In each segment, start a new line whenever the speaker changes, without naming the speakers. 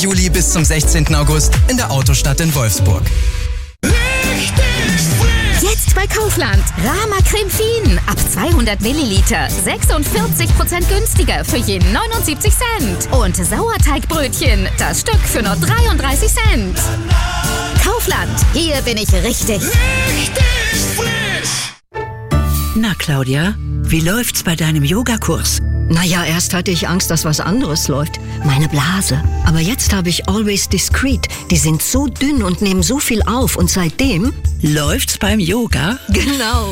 Juli bis zum 16. August in der Autostadt in Wolfsburg.
Jetzt bei Kaufland. Rama Creme Fien. Ab 200 Milliliter. 46% günstiger für je 79 Cent. Und Sauerteigbrötchen. Das Stück für nur 33 Cent. Kaufland. Hier bin ich richtig frisch.
Na, Claudia, wie läuft's bei deinem Yogakurs?
Naja, erst hatte ich Angst, dass was anderes läuft. Meine Blase. Aber jetzt habe ich Always Discreet. Die sind so dünn und nehmen so viel auf. Und seitdem...
Läuft's beim Yoga?
Genau.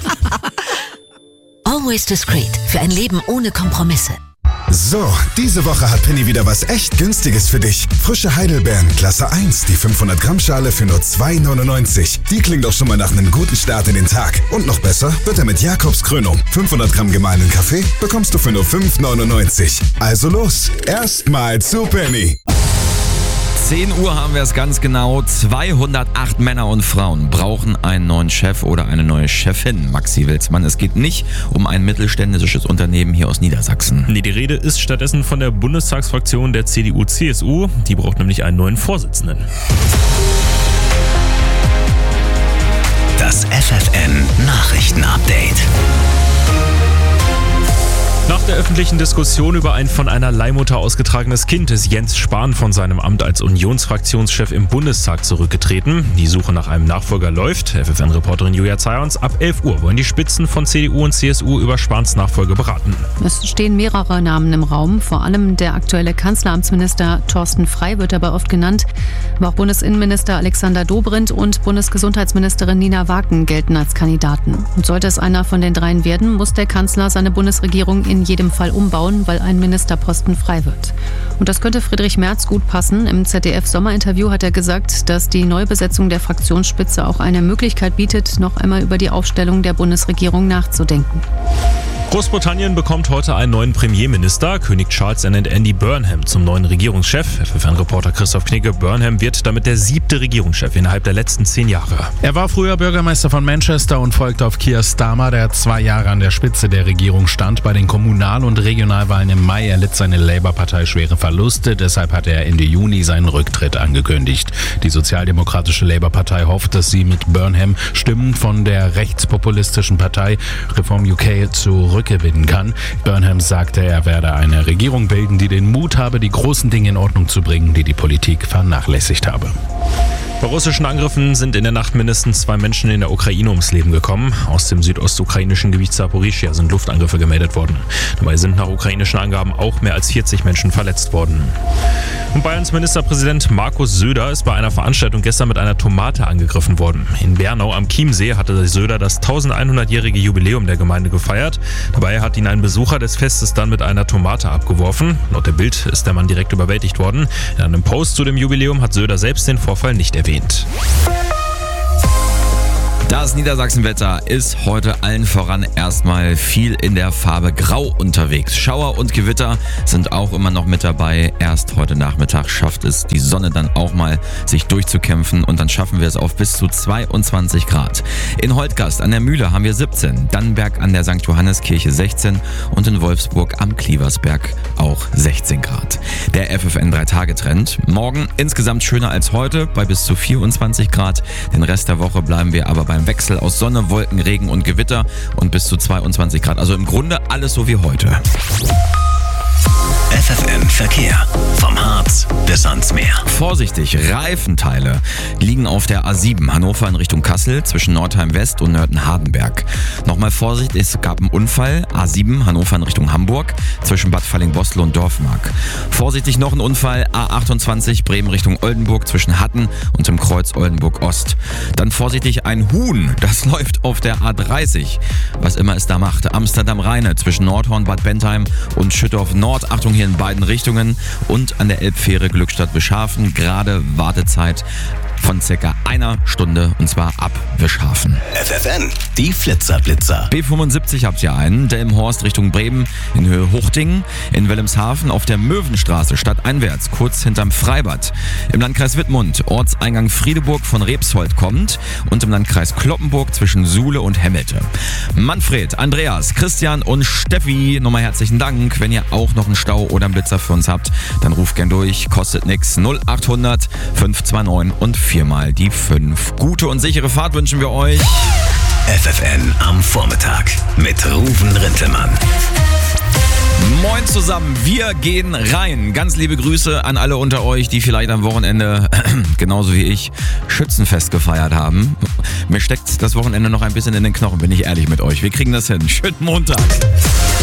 Always Discreet. Für ein Leben ohne Kompromisse.
So, diese Woche hat Penny wieder was echt Günstiges für dich. Frische Heidelbeeren, Klasse 1, die 500 Gramm Schale für nur 2,99. Die klingt doch schon mal nach einem guten Start in den Tag. Und noch besser wird er mit Jakobs Krönung. 500 Gramm gemahlenen Kaffee bekommst du für nur 5,99. Also los, erstmal zu Penny.
10 Uhr haben wir es ganz genau. 208 Männer und Frauen brauchen einen neuen Chef oder eine neue Chefin. Maxi Wilsmann, es geht nicht um ein mittelständisches Unternehmen hier aus Niedersachsen.
Nee, die Rede ist stattdessen von der Bundestagsfraktion der CDU-CSU. Die braucht nämlich einen neuen Vorsitzenden.
Das FFN-Nachrichten-Update.
Nach der öffentlichen Diskussion über ein von einer Leihmutter ausgetragenes Kind ist Jens Spahn von seinem Amt als Unionsfraktionschef im Bundestag zurückgetreten. Die Suche nach einem Nachfolger läuft. FFN-Reporterin Julia Zayons. Ab 11 Uhr wollen die Spitzen von CDU und CSU über Spahns Nachfolge beraten.
Es stehen mehrere Namen im Raum. Vor allem der aktuelle Kanzleramtsminister Thorsten Frey wird dabei oft genannt. Aber auch Bundesinnenminister Alexander Dobrindt und Bundesgesundheitsministerin Nina Wagen gelten als Kandidaten. Und sollte es einer von den dreien werden, muss der Kanzler seine Bundesregierung in jedem Fall umbauen, weil ein Ministerposten frei wird. Und das könnte Friedrich Merz gut passen. Im ZDF-Sommerinterview hat er gesagt, dass die Neubesetzung der Fraktionsspitze auch eine Möglichkeit bietet, noch einmal über die Aufstellung der Bundesregierung nachzudenken.
Großbritannien bekommt heute einen neuen Premierminister. König Charles ernennt Andy Burnham zum neuen Regierungschef. FFN-Reporter Christoph Knigge. Burnham wird damit der 7. Regierungschef innerhalb der letzten 10 Jahre.
Er war früher Bürgermeister von Manchester und folgt auf Keir Starmer, der 2 Jahre an der Spitze der Regierung stand. Bei den Kommunal- und Regionalwahlen im Mai erlitt seine Labour-Partei schwere Verluste. Deshalb hatte er Ende Juni seinen Rücktritt angekündigt. Die sozialdemokratische Labour-Partei hofft, dass sie mit Burnham Stimmen von der rechtspopulistischen Partei Reform UK zurückgewinnen kann. Burnham sagte, er werde eine Regierung bilden, die den Mut habe, die großen Dinge in Ordnung zu bringen, die die Politik vernachlässigt habe.
Bei russischen Angriffen sind in der Nacht mindestens 2 Menschen in der Ukraine ums Leben gekommen. Aus dem südostukrainischen Gebiet Saporischschja sind Luftangriffe gemeldet worden. Dabei sind nach ukrainischen Angaben auch mehr als 40 Menschen verletzt worden. Und Bayerns Ministerpräsident Markus Söder ist bei einer Veranstaltung gestern mit einer Tomate angegriffen worden. In Bernau am Chiemsee hatte Söder das 1100-jährige Jubiläum der Gemeinde gefeiert. Dabei hat ihn ein Besucher des Festes dann mit einer Tomate abgeworfen. Laut der Bild ist der Mann direkt überwältigt worden. In einem Post zu dem Jubiläum hat Söder selbst den Vorfall nicht erwähnt.
Das Niedersachsenwetter ist heute allen voran erstmal viel in der Farbe Grau unterwegs. Schauer und Gewitter sind auch immer noch mit dabei. Erst heute Nachmittag schafft es die Sonne dann auch mal, sich durchzukämpfen und dann schaffen wir es auf bis zu 22 Grad. In Holtgast an der Mühle haben wir 17, Dannenberg an der St. Johanneskirche 16 und in Wolfsburg am Klieversberg auch 16 Grad. Der FFN 3-Tage-Trend. Morgen insgesamt schöner als heute bei bis zu 24 Grad. Den Rest der Woche bleiben wir aber beim Wechsel aus Sonne, Wolken, Regen und Gewitter und bis zu 22 Grad. Also im Grunde alles so wie heute.
FFN Verkehr. Vom Harz bis ans Meer.
Vorsichtig, Reifenteile liegen auf der A7 Hannover in Richtung Kassel zwischen Nordheim West und Nörten-Hardenberg. Nochmal Vorsicht, es gab einen Unfall. A7 Hannover in Richtung Hamburg zwischen Bad Falling-Bostel und Dorfmark. Vorsichtig noch ein Unfall. A28 Bremen Richtung Oldenburg zwischen Hatten und dem Kreuz Oldenburg Ost. Dann vorsichtig ein Huhn, das läuft auf der A30. Was immer es da macht. Amsterdam-Rheine zwischen Nordhorn, Bad Bentheim und Schüttorf Nord. Achtung hier in beiden Richtungen und an der Elbfähre Glückstadt-Bischhafen gerade Wartezeit von circa einer Stunde, und zwar ab Wischhafen.
FFN, die Flitzer-Blitzer.
B75 habt ihr einen, Delmenhorst Richtung Bremen in Höhe Huchtingen, in Wilhelmshaven auf der Möwenstraße stadteinwärts, kurz hinterm Freibad. Im Landkreis Wittmund, Ortseingang Friedeburg von Rebshold kommt und im Landkreis Cloppenburg zwischen Suhle und Hemmelte. Manfred, Andreas, Christian und Steffi, nochmal herzlichen Dank. Wenn ihr auch noch einen Stau oder einen Blitzer für uns habt, dann ruft gern durch, kostet nix. 0800 529 und 4 mal die 5. Gute und sichere Fahrt wünschen wir euch.
FFN am Vormittag mit Ruven Rintelmann.
Moin zusammen, wir gehen rein. Ganz liebe Grüße an alle unter euch, die vielleicht am Wochenende, genauso wie ich, Schützenfest gefeiert haben. Mir steckt das Wochenende noch ein bisschen in den Knochen, bin ich ehrlich mit euch. Wir kriegen das hin. Schönen Montag.